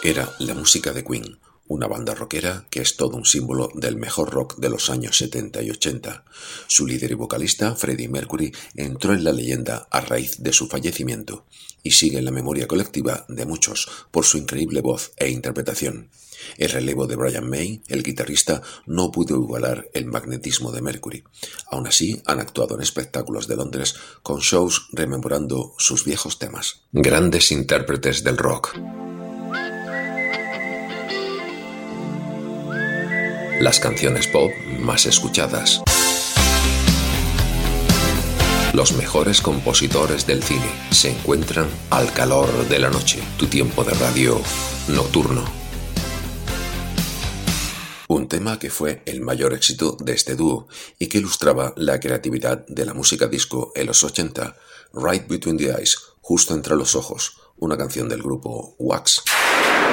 Era la música de Queen, una banda rockera que es todo un símbolo del mejor rock de los años 70 y 80. Su líder y vocalista, Freddie Mercury, entró en la leyenda a raíz de su fallecimiento y sigue en la memoria colectiva de muchos por su increíble voz e interpretación. El relevo de Brian May, el guitarrista, no pudo igualar el magnetismo de Mercury. Aún así, han actuado en espectáculos de Londres con shows rememorando sus viejos temas. Grandes intérpretes del rock. Las canciones pop más escuchadas. Los mejores compositores del cine se encuentran al calor de la noche. Tu tiempo de radio nocturno. Un tema que fue el mayor éxito de este dúo y que ilustraba la creatividad de la música disco en los 80, Right Between the Eyes, justo entre los ojos, una canción del grupo Wax.